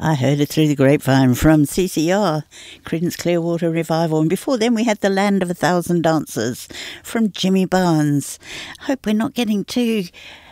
I heard it through the grapevine from CCR, Creedence Clearwater Revival. And before then we had The Land of a Thousand Dancers from Jimmy Barnes. Hope we're not getting too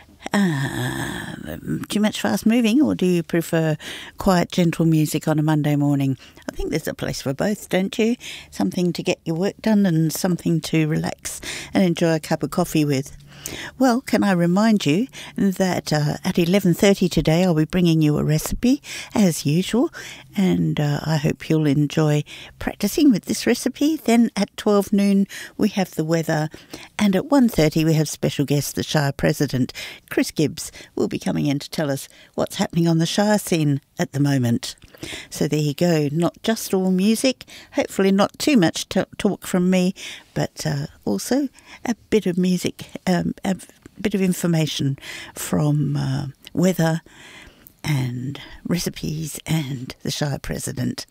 much fast moving, or do you prefer quiet, gentle music on a Monday morning? I think there's a place for both, don't you? Something to get your work done and something to relax and enjoy a cup of coffee with. Well, can I remind you that at 11:30 today I'll be bringing you a recipe as usual, and I hope you'll enjoy practicing with this recipe. Then at 12 noon we have the weather, and at 1:30 we have special guest, the Shire President, Chris Gibbs, will be coming in to tell us what's happening on the Shire scene at the moment. So there you go, not just all music, hopefully not too much talk from me, but also a bit of music, a bit of information from weather and recipes and the Shire President.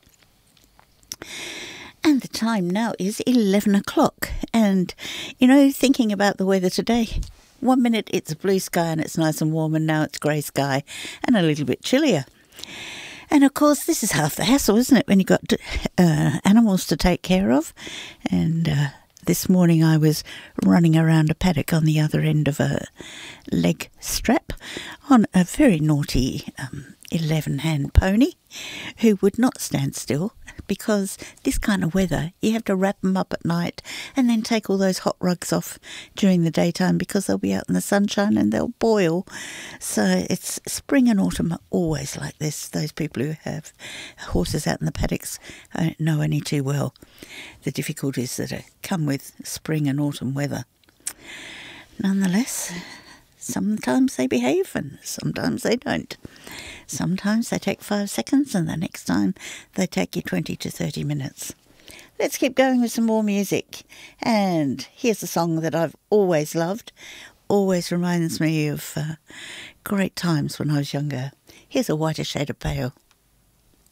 And the time now is 11 o'clock. And, you know, thinking about the weather today, 1 minute it's blue sky and it's nice and warm, and now it's grey sky and a little bit chillier. And of course, this is half the hassle, isn't it, when you've got animals to take care of? And this morning I was running around a paddock on the other end of a leg strap on a very naughty 11-hand pony who would not stand still, because this kind of weather you have to wrap them up at night and then take all those hot rugs off during the daytime, because they'll be out in the sunshine and they'll boil. So it's spring and autumn are always like this. Those people who have horses out in the paddocks don't know any too well the difficulties that come with spring and autumn weather. Nonetheless, sometimes they behave and sometimes they don't. Sometimes they take 5 seconds and the next time they take you 20 to 30 minutes. Let's keep going with some more music. And here's a song that I've always loved. Always reminds me of great times when I was younger. Here's A Whiter Shade of Pale.